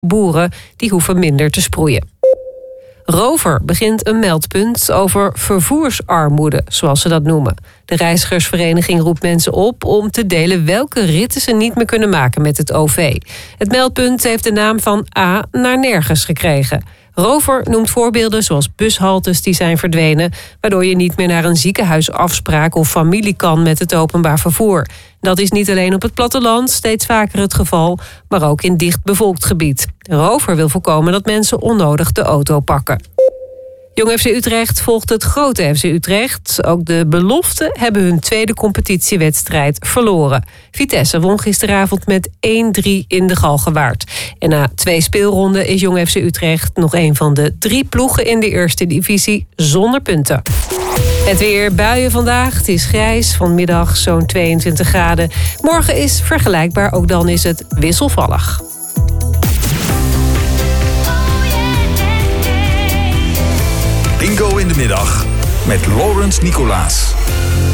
Boeren die hoeven minder te sproeien. Rover begint een meldpunt over vervoersarmoede, zoals ze dat noemen. De reizigersvereniging roept mensen op om te delen welke ritten ze niet meer kunnen maken met het OV. Het meldpunt heeft de naam van A naar nergens gekregen. Rover noemt voorbeelden zoals bushaltes die zijn verdwenen, waardoor je niet meer naar een ziekenhuisafspraak of familie kan met het openbaar vervoer. Dat is niet alleen op het platteland steeds vaker het geval, maar ook in dichtbevolkt gebied. Rover wil voorkomen dat mensen onnodig de auto pakken. Jong FC Utrecht volgt het grote FC Utrecht. Ook de beloften hebben hun tweede competitiewedstrijd verloren. Vitesse won gisteravond met 1-3 in de Galgenwaard. En na 2 speelronden is Jong FC Utrecht nog een van de 3 ploegen in de eerste divisie zonder punten. Het weer, buien vandaag. Het is grijs, vanmiddag zo'n 22 graden. Morgen is vergelijkbaar, ook dan is het wisselvallig. Bingo in de middag met Laurens Nicolaas.